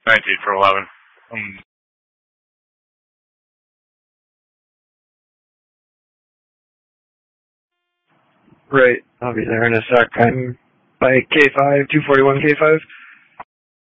19 for 11. Right, I'll be there in a sec. I'm by K5, 241 K5.